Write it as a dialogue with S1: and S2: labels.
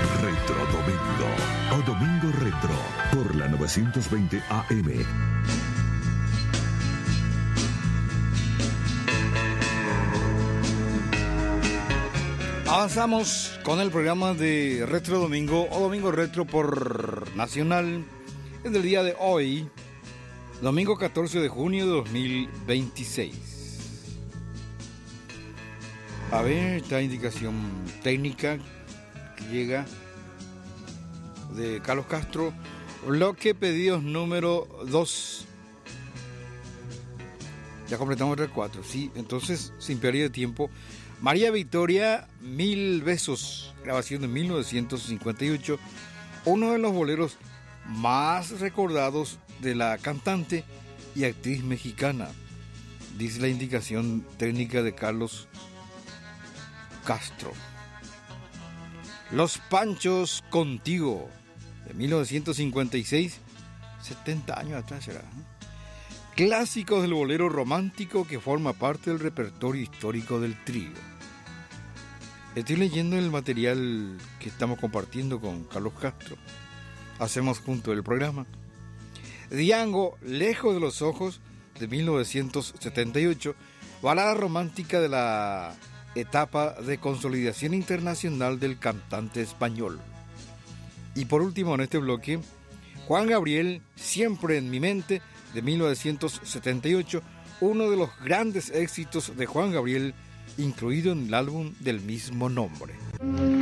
S1: Retro Domingo o Domingo Retro por la 920 AM.
S2: Avanzamos con el programa de Retro Domingo o Domingo Retro por Nacional en el día de hoy, domingo 14 de junio de 2026. A ver, esta indicación técnica que llega de Carlos Castro, bloque pedidos número 2. Ya completamos el 4, sí, entonces sin pérdida de tiempo. María Victoria, Mil Besos, grabación de 1958, uno de los boleros más recordados de la cantante y actriz mexicana, dice la indicación técnica de Carlos Castro. Los Panchos Contigo, de 1956, 70 años atrás será, ¿no? Clásicos del bolero romántico que forma parte del repertorio histórico del trío. Estoy leyendo el material que estamos compartiendo con Carlos Castro. Hacemos junto el programa. Diango, Lejos de los Ojos, de 1978, balada romántica de la etapa de consolidación internacional del cantante español. Y por último en este bloque, Juan Gabriel, Siempre en mi mente, de 1978, uno de los grandes éxitos de Juan Gabriel, incluido en el álbum del mismo nombre.